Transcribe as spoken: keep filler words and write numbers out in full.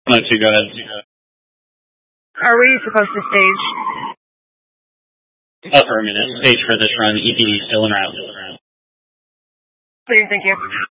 one oh two, go ahead. Are we supposed to stage? Affirmative. Stage for this run. E P D still en route. Please, thank you.